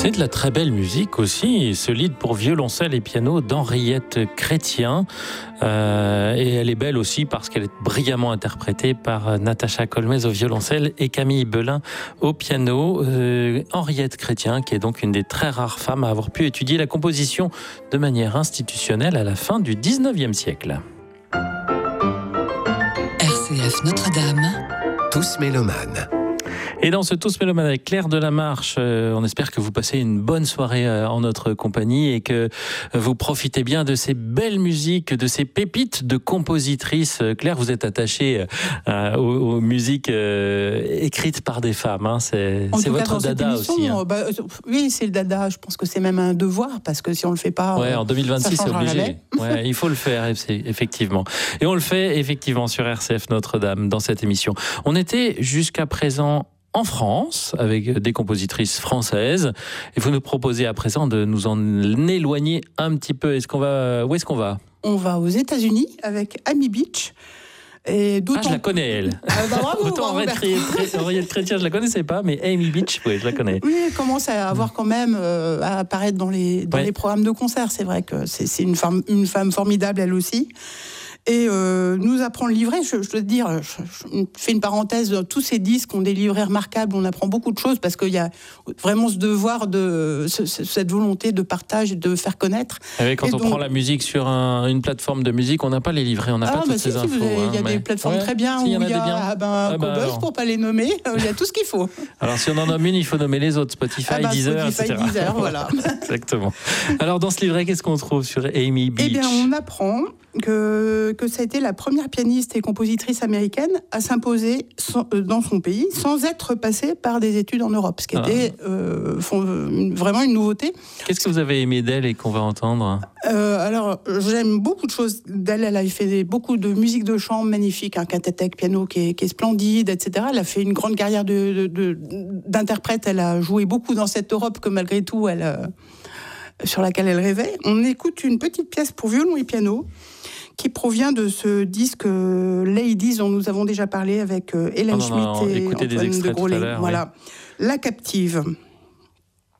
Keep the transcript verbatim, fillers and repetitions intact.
C'est de la très belle musique aussi, ce lead pour violoncelle et piano d'Henriette Chrétien. Euh, et elle est belle aussi parce qu'elle est brillamment interprétée par Natacha Colmez au violoncelle et Camille Belin au piano. Euh, Henriette Chrétien, qui est donc une des très rares femmes à avoir pu étudier la composition de manière institutionnelle à la fin du dix-neuvième siècle. R C F Notre-Dame. Tous mélomanes. Et dans ce Tous Mélomanes avec Claire Delamarche, euh, on espère que vous passez une bonne soirée euh, en notre compagnie et que vous profitez bien de ces belles musiques, de ces pépites de compositrices. Claire, vous êtes attachée euh, aux, aux musiques euh, écrites par des femmes. Hein. C'est, c'est votre dada aussi. Hein. Bah, oui, c'est le dada. Je pense que c'est même un devoir parce que si on le fait pas, ouais, en deux mille vingt-six, ça c'est obligé. Jamais. Ouais, il faut le faire, effectivement. Et on le fait effectivement sur R C F Notre-Dame dans cette émission. On était jusqu'à présent en France, avec des compositrices françaises. Et vous nous proposez à présent de nous en éloigner un petit peu. Est-ce qu'on va, où est-ce qu'on va ? On va aux États-Unis avec Amy Beach. Et ah, je la connais, elle. Ah, bah, bravo, Autant Henriette Chrétien, je la connaissais pas, mais Amy Beach, oui, je la connais. Oui, elle commence à avoir quand même, euh, à apparaître dans les, dans ouais. les programmes de concert. C'est vrai que c'est, c'est une, femme, une femme formidable, elle aussi. Et euh, nous apprend le livret, je, je dois te dire, je, je fais une parenthèse, tous ces disques ont des livrets remarquables, on apprend beaucoup de choses parce qu'il y a vraiment ce devoir, de, ce, cette volonté de partage et de faire connaître. Et quand et on donc, prend la musique sur un, une plateforme de musique, on n'a pas les livrets, on n'a ah, pas bah toutes si, ces si, infos. Il hein, y a mais... des plateformes ouais, très bien si, où il y, y, y a ah ben, ah bah, Cobuzz, pour ne pas les nommer, il y a tout ce qu'il faut. Alors si on en nomme une, il faut nommer les autres, Spotify, ah bah, Deezer, Spotify, et cetera. Deezer, voilà. Exactement. Alors dans ce livret, qu'est-ce qu'on trouve sur Amy Beach ? Eh bien, on apprend que, que ça a été la première pianiste et compositrice américaine à s'imposer sans, euh, dans son pays sans être passée par des études en Europe, ce qui ah. était euh, font, une, vraiment une nouveauté. Qu'est-ce que vous avez aimé d'elle et qu'on va entendre ? euh, Alors, j'aime beaucoup de choses d'elle. Elle a fait des, beaucoup de musique de chambre magnifique, un quintet avec piano qui est, qui est splendide, et cetera. Elle a fait une grande carrière de, de, de, d'interprète. Elle a joué beaucoup dans cette Europe que malgré tout, elle, euh, sur laquelle elle rêvait. On écoute une petite pièce pour violon et piano qui provient de ce disque euh, Ladies dont nous avons déjà parlé avec euh, Hélène Schmitt et Antoine de Grollet. Voilà, oui. La captive.